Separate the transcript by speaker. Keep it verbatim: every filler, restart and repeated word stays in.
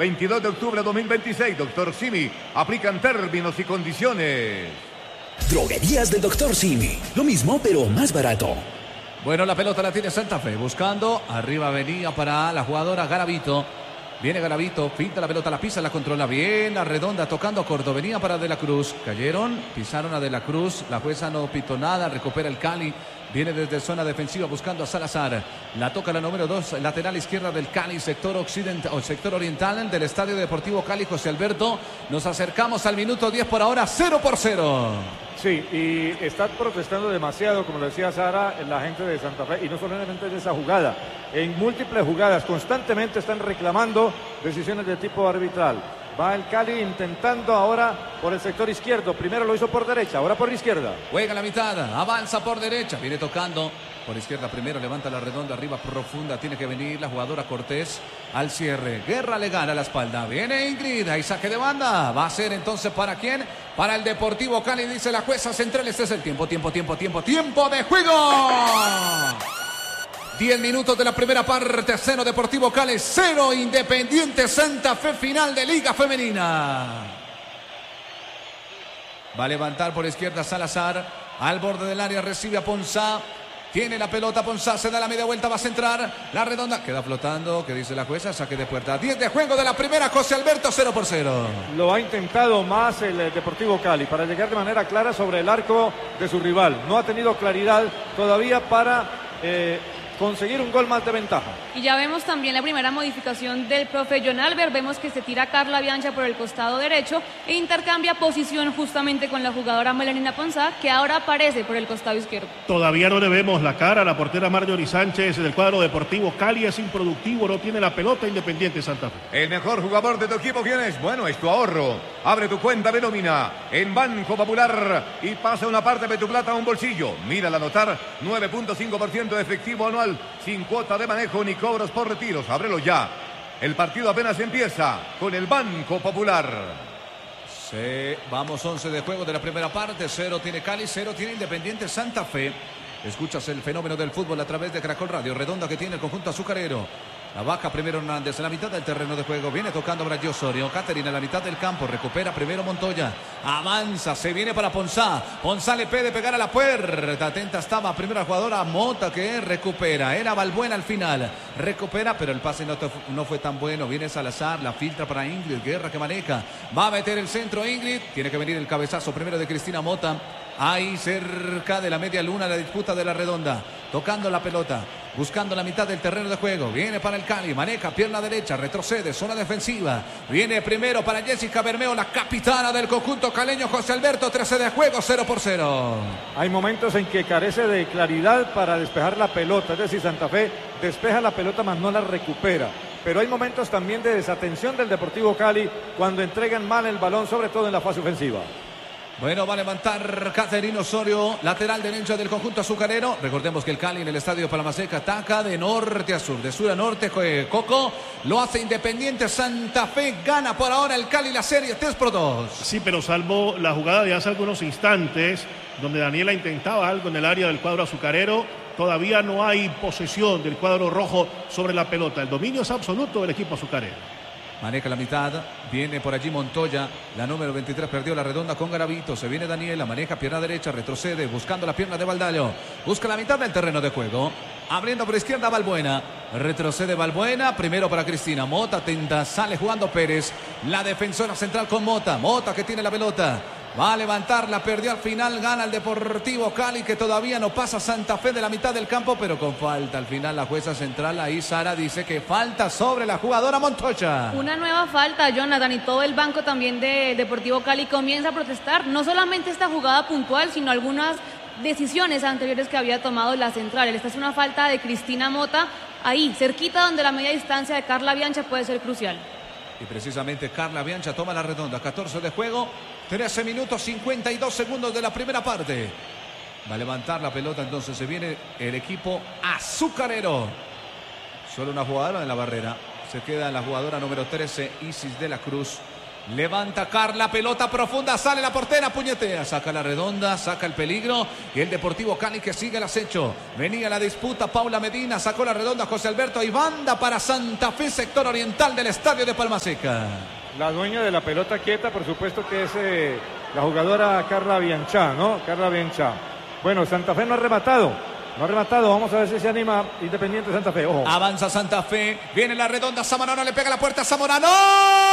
Speaker 1: veintidós de octubre de dos mil veintiséis. Doctor Simi, aplican términos y condiciones.
Speaker 2: Droguerías del Doctor Simi. Lo mismo, pero más barato.
Speaker 3: Bueno, la pelota la tiene Santa Fe. Buscando. Arriba venía para la jugadora Garavito. Viene Garavito, finta la pelota, la pisa, la controla bien, la redonda, tocando a Córdoba, venía para De la Cruz, cayeron, pisaron a De la Cruz, la jueza no pitó nada, recupera el Cali, viene desde zona defensiva buscando a Salazar, la toca la número dos, lateral izquierda del Cali, sector occidental, o sector oriental del Estadio Deportivo Cali, José Alberto, nos acercamos al minuto diez por ahora, cero por cero.
Speaker 4: Sí, y está protestando demasiado, como lo decía Sara, la gente de Santa Fe, y no solamente en esa jugada, en múltiples jugadas, constantemente están reclamando decisiones de tipo arbitral. Va el Cali intentando ahora por el sector izquierdo, primero lo hizo por derecha, ahora por izquierda.
Speaker 3: Juega la mitad, avanza por derecha, viene tocando por izquierda primero, levanta la redonda, arriba profunda, tiene que venir la jugadora Cortés al cierre. Guerra le gana la espalda, viene Ingrid, ahí saque de banda, va a ser entonces ¿para quién? Para el Deportivo Cali, dice la jueza central, este es el tiempo, tiempo, tiempo, tiempo, tiempo de juego. diez minutos de la primera parte, cero Deportivo Cali, cero Independiente Santa Fe, final de Liga Femenina. Va a levantar por izquierda Salazar, al borde del área recibe a Ponzá. Tiene la pelota Ponzá, se da la media vuelta, va a centrar, la redonda, queda flotando, que dice la jueza, saque de puerta. diez de juego de la primera, José Alberto, cero por cero.
Speaker 4: Lo ha intentado más el Deportivo Cali para llegar de manera clara sobre el arco de su rival. No ha tenido claridad todavía para eh, conseguir un gol más de ventaja.
Speaker 5: Y ya vemos también la primera modificación del profe John Albert. Vemos que se tira Carla Biancha por el costado derecho e intercambia posición justamente con la jugadora Melanina Ponzá, que ahora aparece por el costado izquierdo.
Speaker 6: Todavía no le vemos la cara a la portera Marjorie Sánchez del cuadro Deportivo Cali. Es improductivo, no tiene la pelota. Independiente Santa Fe.
Speaker 1: El mejor jugador de tu equipo, ¿quién es? Bueno, es tu ahorro. Abre tu cuenta de nómina en Banco Popular y pasa una parte de tu plata a un bolsillo. Mírala anotar, nueve punto cinco por ciento de efectivo anual, sin cuota de manejo ni cobros por retiros. Ábrelo ya. El partido apenas empieza con el Banco Popular.
Speaker 3: Sí, vamos, once de juego de la primera parte. Cero tiene Cali, cero tiene Independiente Santa Fe. Escuchas el fenómeno del fútbol a través de Caracol Radio. Redonda que tiene el conjunto azucarero. La baja primero Hernández en la mitad del terreno de juego. Viene tocando Brayo Osorio. Caterina en la mitad del campo. Recupera primero Montoya. Avanza. Se viene para Ponzá. Ponzá le pide pegar a la puerta. Atenta estaba primera jugadora Mota que recupera. Era Balbuena al final. Recupera, pero el pase no, no fue tan bueno. Viene Salazar. La filtra para Ingrid. Guerra que maneja. Va a meter el centro Ingrid. Tiene que venir el cabezazo primero de Cristina Mota. Ahí cerca de la media luna la disputa de la redonda. Tocando la pelota. Buscando la mitad del terreno de juego. Viene para el Cali. Maneja pierna derecha. Retrocede. Zona defensiva. Viene primero para Jessica Bermeo, la capitana del conjunto caleño. José Alberto. trece de juego. cero por cero.
Speaker 4: Hay momentos en que carece de claridad para despejar la pelota. Es decir, Santa Fe despeja la pelota, mas no la recupera. Pero hay momentos también de desatención del Deportivo Cali cuando entregan mal el balón, sobre todo en la fase ofensiva.
Speaker 3: Bueno, va a levantar Caterina Osorio, lateral derecho del conjunto azucarero. Recordemos que el Cali en el estadio Palmaseca ataca de norte a sur, de sur a norte. Coco lo hace Independiente Santa Fe, gana por ahora el Cali la serie tres por dos.
Speaker 6: Sí, pero salvo la jugada de hace algunos instantes, donde Daniela intentaba algo en el área del cuadro azucarero, todavía no hay posesión del cuadro rojo sobre la pelota. El dominio es absoluto del equipo azucarero.
Speaker 3: Maneja la mitad, viene por allí Montoya, la número veintitrés perdió la redonda con Garavito, se viene Daniela, maneja pierna derecha, retrocede, buscando la pierna de Valdallo, busca la mitad del terreno de juego, abriendo por izquierda Balbuena, retrocede Balbuena, primero para Cristina, Mota tenta, sale jugando Pérez, la defensora central con Mota, Mota que tiene la pelota, va a levantarla, perdió al final, gana el Deportivo Cali que todavía no pasa Santa Fe de la mitad del campo, pero con falta al final la jueza central, ahí Sara dice que falta sobre la jugadora Montoya.
Speaker 5: Una nueva falta, Jonathan, y todo el banco también de Deportivo Cali comienza a protestar, no solamente esta jugada puntual, sino algunas decisiones anteriores que había tomado la central. Esta es una falta de Cristina Mota, ahí, cerquita donde la media distancia de Carla Biancha puede ser crucial.
Speaker 3: Y precisamente Carla Biancha toma la redonda, catorce de juego, trece minutos cincuenta y dos segundos de la primera parte. Va a levantar la pelota, entonces se viene el equipo azucarero. Solo una jugadora en la barrera. Se queda la jugadora número trece, Isis de la Cruz. Levanta Carla, pelota profunda, sale la portera, puñetea, saca la redonda, saca el peligro y el Deportivo Cali que sigue el acecho. Venía la disputa, Paula Medina sacó la redonda, José Alberto y banda para Santa Fe, sector oriental del estadio de Palma Seca.
Speaker 4: La dueña de la pelota quieta, por supuesto que es eh, la jugadora Carla Bianchá, ¿no? Carla Bianchá. Bueno, Santa Fe no ha rematado. No ha rematado, vamos a ver si se anima Independiente Santa Fe. Ojo.
Speaker 3: Avanza Santa Fe, viene la redonda, Zamorano le pega la puerta, Zamorano.